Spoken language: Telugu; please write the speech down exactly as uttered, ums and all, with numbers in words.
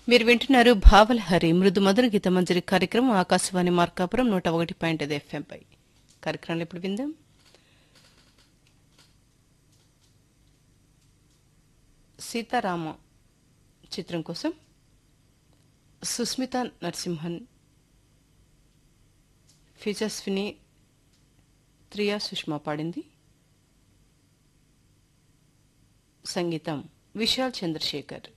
మీరు వింటున్నారు భావలహరి మృదు మధుర గీత మంజరి కార్యక్రమం ఆకాశవాణి మార్కాపురం నూట ఒకటి పాయింట్ ఐదు ఎఫ్ఎంపై కార్యక్రమాలు ఇప్పుడు విందాం. సీతారామ చిత్రం కోసం సుస్మిత నరసింహన్ ఫీచర్స్విని త్రియా సుష్మా పాడింది. సంగీతం విశాల్ చంద్రశేఖర్.